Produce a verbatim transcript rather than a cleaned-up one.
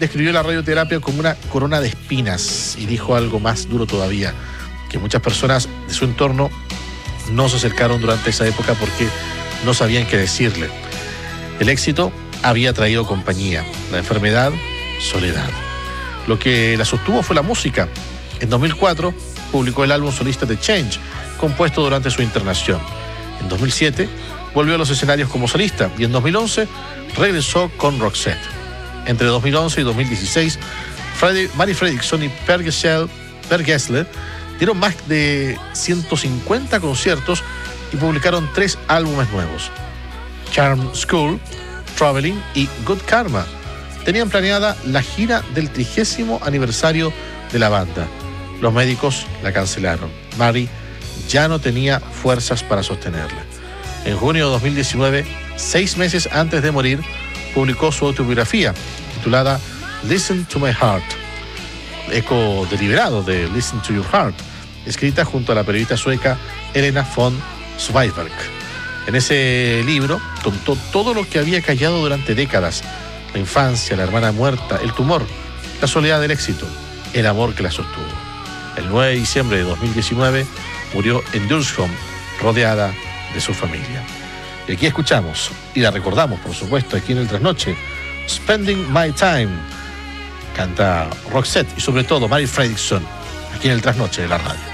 describió la radioterapia como una corona de espinas y dijo algo más duro todavía, que muchas personas de su entorno no se acercaron durante esa época porque no sabían qué decirle. El éxito había traído compañía, la enfermedad, soledad. Lo que la sostuvo fue la música. En dos mil cuatro publicó el álbum solista The Change, compuesto durante su internación. En dos mil siete volvió a los escenarios como solista y en dos mil once regresó con Roxette. Entre dos mil once y dos mil dieciséis, Freddie, Mary Fredriksson y Per Gessle, Per Gessle dieron más de ciento cincuenta conciertos y publicaron tres álbumes nuevos: Charm School, Traveling y Good Karma. Tenían planeada la gira del trigésimo aniversario de la banda. Los médicos la cancelaron. Mary ya no tenía fuerzas para sostenerla. En junio de dos mil diecinueve, seis meses antes de morir, publicó su autobiografía titulada Listen to My Heart, eco deliberado de Listen to Your Heart, escrita junto a la periodista sueca Helena von Zweigbergk. En ese libro contó todo lo que había callado durante décadas: la infancia, la hermana muerta, el tumor, la soledad del éxito, el amor que la sostuvo. El nueve de diciembre de dos mil diecinueve murió en Djursholm, rodeada de su familia. Y aquí escuchamos, y la recordamos, por supuesto, aquí en el Trasnoche, Spending My Time. Canta Roxette y sobre todo Mary Fredriksson, aquí en el Trasnoche de la radio.